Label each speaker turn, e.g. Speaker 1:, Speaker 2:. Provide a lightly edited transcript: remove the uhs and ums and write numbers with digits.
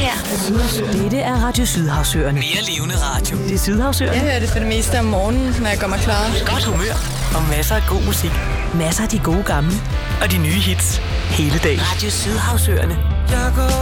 Speaker 1: Dette er Radio Sydhavsøerne.
Speaker 2: Mere levende radio.
Speaker 1: Det er Sydhavsøerne.
Speaker 3: Jeg hører det for det meste om morgenen, når jeg gør mig klar.
Speaker 2: Godt humør og masser af god musik.
Speaker 1: Masser af de gode gamle
Speaker 2: Og de nye hits hele dagen.
Speaker 1: Radio Sydhavsøerne.